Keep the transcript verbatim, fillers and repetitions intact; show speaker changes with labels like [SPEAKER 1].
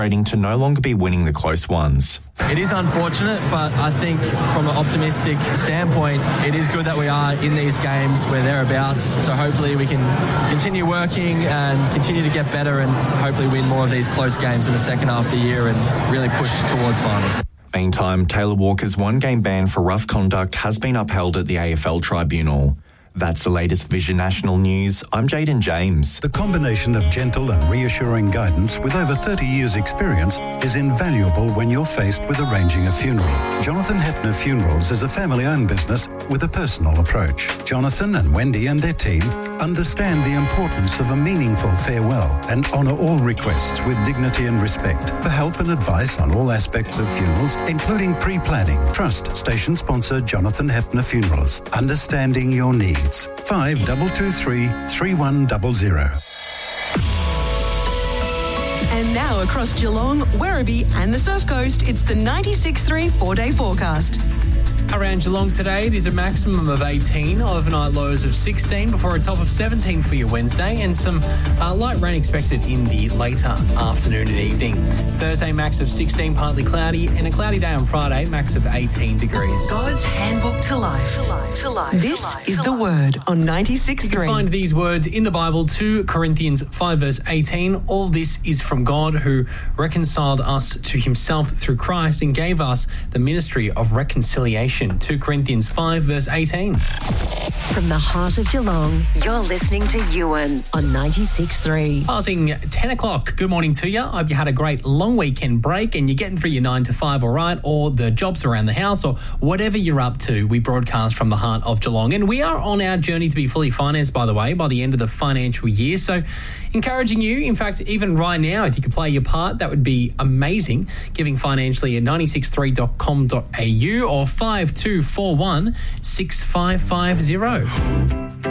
[SPEAKER 1] to no longer be winning the close ones.
[SPEAKER 2] It is unfortunate, but I think from an optimistic standpoint, it is good that we are in these games where thereabouts. So hopefully we can continue working and continue to get better and hopefully win more of these close games in the second half of the year and really push towards finals.
[SPEAKER 1] Meantime, Taylor Walker's one-game ban for rough conduct has been upheld at the A F L Tribunal. That's the latest Vision National News. I'm Jaden James.
[SPEAKER 3] The combination of gentle and reassuring guidance with over thirty years' experience is invaluable when you're faced with arranging a funeral. Jonathan Hepner Funerals is a family-owned business with a personal approach. Jonathan and Wendy and their team understand the importance of a meaningful farewell and honour all requests with dignity and respect. For help and advice on all aspects of funerals, including pre-planning, trust station sponsor Jonathan Hepner Funerals. Understanding your needs. five two two three, three one zero zero.
[SPEAKER 4] And now across Geelong, Werribee and the Surf Coast, it's the ninety-six point three four-day forecast.
[SPEAKER 5] Around Geelong today, there's a maximum of eighteen, overnight lows of sixteen before a top of seventeen for your Wednesday, and some uh, light rain expected in the later afternoon and evening. Thursday, max of sixteen, partly cloudy, and a cloudy day on Friday, max of eighteen degrees.
[SPEAKER 4] God's handbook to life. To life. To life. This to life. is the word on ninety-six point three.
[SPEAKER 5] You can find these words in the Bible, two Corinthians five verse eighteen. All this is from God, who reconciled us to himself through Christ and gave us the ministry of reconciliation. two Corinthians five verse eighteen.
[SPEAKER 6] From the heart of Geelong, you're listening to Ewan on ninety-six point three.
[SPEAKER 5] Passing ten o'clock. Good morning to you. I hope you had a great long weekend break and you're getting through your nine to five all right, or the jobs around the house, or whatever you're up to. We broadcast from the heart of Geelong, and we are on our journey to be fully financed, by the way, by the end of the financial year. So encouraging you, in fact, even right now, if you could play your part, that would be amazing. Giving financially at nine six three dot com dot a u or five two four one, six five five zero.